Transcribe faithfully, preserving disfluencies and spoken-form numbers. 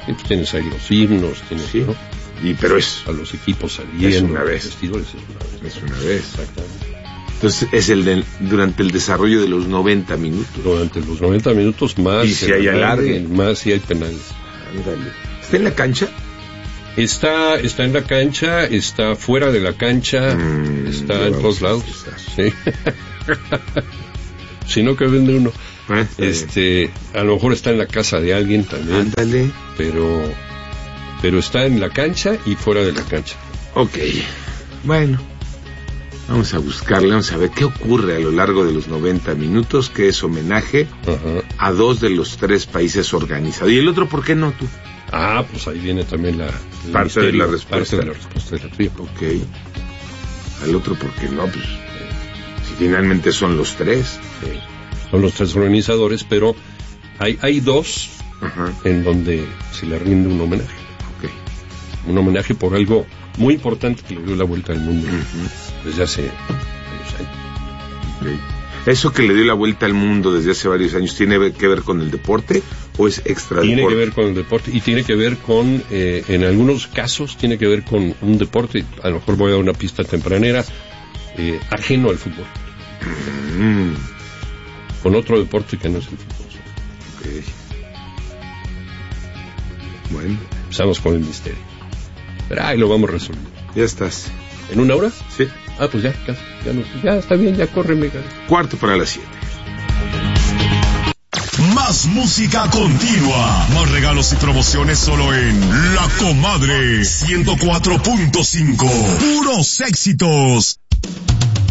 Y pues tienes ahí los himnos, tienes, sí. ¿no? Y, pero es... A los equipos saliendo. Es una vez. Vestidores, es una vez. Es una vez. Exactamente. Entonces es el de, durante el desarrollo de los noventa minutos. Durante los noventa minutos más. Y si hay alargue. Más si hay penales. Ándale. ¿Está en la cancha? Está, está en la cancha, está fuera de la cancha, mm, está en todos lados. Sí. Si no, que vende uno. Ah, este, a lo mejor está en la casa de alguien también. Ándale. Pero, pero está en la cancha y fuera de la cancha. Ok. Bueno. Vamos a buscarle, vamos a ver qué ocurre a lo largo de los noventa minutos, que es homenaje uh-huh. a dos de los tres países organizados. ¿Y el otro por qué no tú? Ah, pues ahí viene también la... Parte misterio, de la Parte respuesta. de la respuesta de la tría. Ok. Al otro por qué no, pues... Si finalmente son los tres. Sí. Son los tres organizadores, pero hay, hay dos uh-huh. en donde se le rinde un homenaje. Ok. Un homenaje por algo muy importante que le dio la vuelta al mundo uh-huh. desde hace varios años. Okay. ¿Eso que le dio la vuelta al mundo desde hace varios años tiene que ver con el deporte o es extra tiene deporte? Tiene que ver con el deporte y tiene que ver con, eh, en algunos casos, tiene que ver con un deporte, a lo mejor voy a dar una pista tempranera, eh, ajeno al fútbol. Mm. Con otro deporte que no es el fútbol. Okay. Bueno. Empezamos con el misterio. Pero ahí lo vamos resolviendo. Ya estás. ¿En una hora? Sí. Ah, pues ya, ya, ya, no, ya está bien, ya corre, mega. Cuarto para las siete. Más música continua. Más regalos y promociones solo en La Comadre ciento cuatro punto cinco. Puros éxitos.